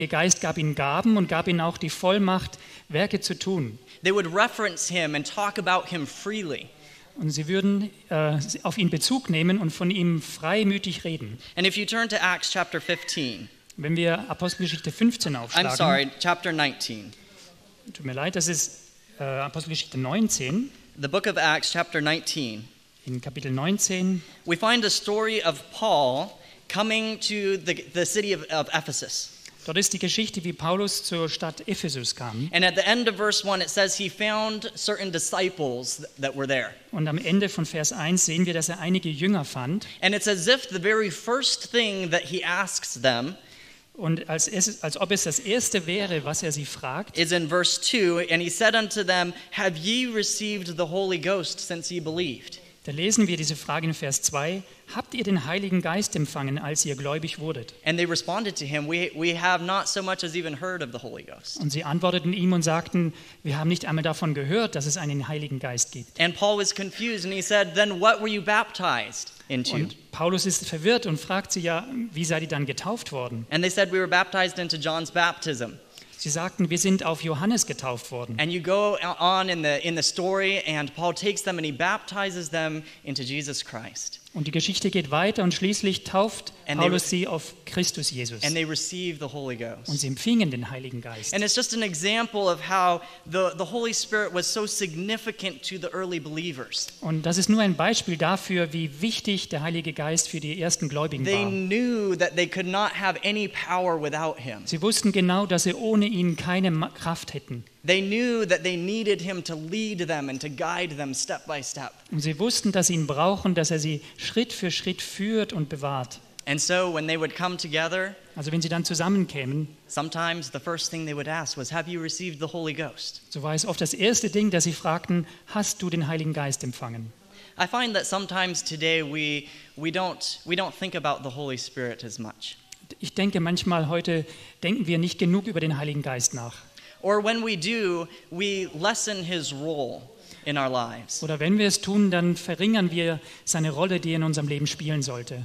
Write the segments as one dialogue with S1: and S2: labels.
S1: Geist gab ihnen Gaben und gab ihnen auch die Vollmacht, Werke zu tun.
S2: They would reference him and talk about him freely.
S1: Und sie würden auf ihn Bezug nehmen und von ihm freimütig reden.
S2: And if you turn to Acts chapter 15,
S1: Wenn wir Apostelgeschichte 15 aufschlagen,
S2: chapter 19.
S1: tut mir leid, das ist Apostelgeschichte 19,
S2: The book of Acts chapter 19.
S1: in Kapitel 19,
S2: We find a story of Paul coming to the city of Ephesus.
S1: dort ist die Geschichte, wie Paulus zur Stadt Ephesus kam.
S2: And at the end of verse 1, it says he found certain disciples that were there.
S1: Und am Ende von Vers 1 sehen wir, dass er einige Jünger fand.
S2: And it's as if the very first thing that he asks them
S1: Und als ob es das Erste wäre, was er sie fragt,
S2: is in verse 2. And he said unto them, Have ye received the Holy Ghost since ye believed?
S1: da lesen wir diese Frage in Vers 2. Habt ihr den Heiligen Geist empfangen, als ihr gläubig wurdet?
S2: And they responded to him, We have not so much as even heard of the Holy Ghost.
S1: Und sie antworteten ihm und sagten, wir haben nicht einmal davon gehört, dass es einen Heiligen Geist gibt.
S2: And Paul was confused and he said, Then what were you baptized into?
S1: Und Paulus ist verwirrt und fragt sie ja, wie seid ihr dann getauft worden?
S2: And they said, We were baptized into John's baptism.
S1: Sie sagten, wir sind auf Johannes getauft worden.
S2: And you go on in the story, and Paul takes them and he baptizes them into Jesus Christ.
S1: Und die Geschichte geht weiter und schließlich tauft
S2: And
S1: Paulus sie auf Christus Jesus.
S2: And they receive the Holy
S1: Und
S2: Ghost.
S1: sie empfingen den Heiligen Geist.
S2: And it's just an example of how the Holy Spirit was so significant to the early believers.
S1: Und das ist nur ein Beispiel dafür, wie wichtig der Heilige Geist für die ersten Gläubigen
S2: They
S1: war.
S2: knew that they could not have any power without him.
S1: Sie wussten genau, dass sie ohne ihn keine Kraft hätten.
S2: They knew that they needed him to lead them and to guide them step by step.
S1: Und sie wussten, dass sie ihn brauchen, dass er sie Schritt für Schritt führt und bewahrt.
S2: And so when they would come together,
S1: Also wenn sie dann zusammenkämen,
S2: sometimes the first thing they would ask was, Have you received the Holy Ghost?
S1: so war es oft das erste Ding, das sie fragten, hast du den Heiligen Geist empfangen?
S2: I find that sometimes today we don't think about the Holy Spirit as much.
S1: Ich denke, manchmal heute denken wir nicht genug über den Heiligen Geist nach.
S2: Or when we do, we lessen his role in our lives.
S1: Oder wenn wir es tun, dann verringern wir seine Rolle, die er in unserem Leben spielen sollte.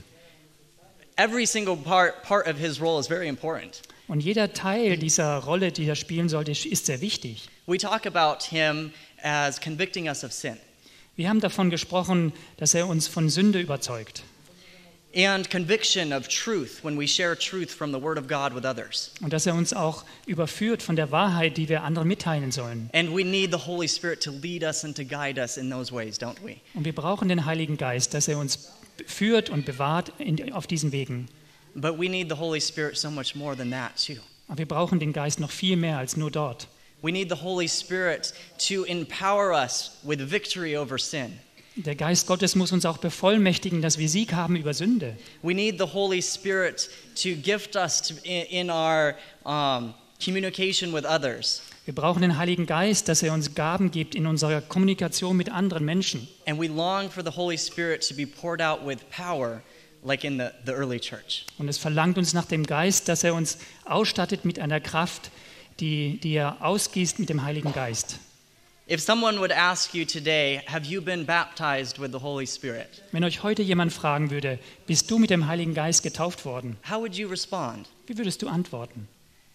S2: Every single part of his role is very important.
S1: Und jeder Teil dieser Rolle, die er spielen sollte, ist sehr wichtig.
S2: We talk about him as convicting us of sin
S1: Wir haben davon gesprochen, dass er uns von Sünde überzeugt.
S2: and conviction of truth when we share truth from the Word of God with others.
S1: Und dass er uns auch überführt von der Wahrheit, die wir anderen mitteilen sollen.
S2: And we need the Holy Spirit to lead us and to guide us in those ways, don't we?
S1: Und wir brauchen den Heiligen Geist, dass er uns führt und bewahrt auf diesen Wegen.
S2: But we need the Holy Spirit so much more than that too.
S1: Aber wir brauchen den Geist noch viel mehr als nur dort.
S2: We need the Holy Spirit to empower us with victory over sin.
S1: Der Geist Gottes muss uns auch bevollmächtigen, dass wir Sieg haben über Sünde.
S2: We need the Holy Spirit to gift us in our communication with others.
S1: Wir brauchen den Heiligen Geist, dass er uns Gaben gibt in unserer Kommunikation mit anderen Menschen.
S2: And we long for the Holy Spirit to be poured out with power, like in the early church.
S1: Und es verlangt uns nach dem Geist, dass er uns ausstattet mit einer Kraft, die er ausgießt mit dem Heiligen Geist.
S2: If someone would ask you today, have you been baptized with the Holy Spirit?
S1: Wenn euch heute jemand fragen würde, bist du mit dem Heiligen Geist getauft worden?
S2: How would you respond?
S1: Wie würdest du antworten?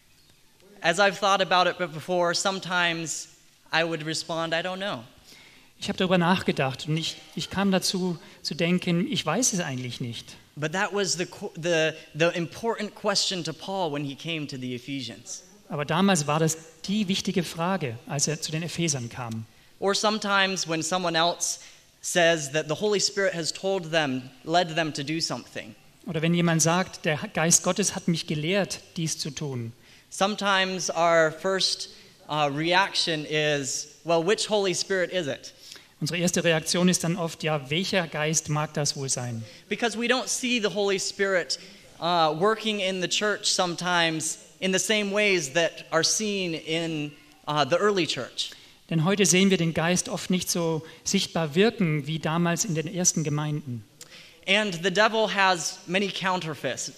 S2: As I've thought about it before, sometimes I would respond, I don't know.
S1: Ich habe darüber nachgedacht und ich kam dazu zu denken, ich weiß es eigentlich nicht.
S2: But that was the important question to Paul when he came to the Ephesians.
S1: Aber damals war das die wichtige Frage, als er zu den Ephesern kam.
S2: Or sometimes when someone else says that the Holy Spirit has led them to do something.
S1: Oder wenn jemand sagt, der Geist Gottes hat mich gelehrt, dies zu tun.
S2: Sometimes our first reaction is, well, which Holy Spirit is it?
S1: Unsere erste Reaktion ist dann oft, ja, welcher Geist mag das wohl sein?
S2: Because we don't see the Holy Spirit working in the church sometimes in the same ways that are seen in the early church.
S1: Denn heute sehen wir den Geist oft nicht so sichtbar wirken wie damals in den ersten Gemeinden.
S2: And the devil has many counterfeits.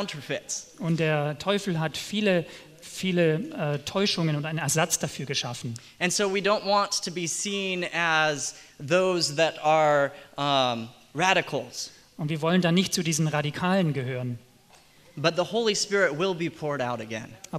S1: Und der Teufel hat viele Täuschungen und einen Ersatz dafür geschaffen.
S2: And so we don't want to be seen as those that are radicals.
S1: Und wir wollen da nicht zu diesen Radikalen gehören.
S2: But the Holy Spirit will be poured out again.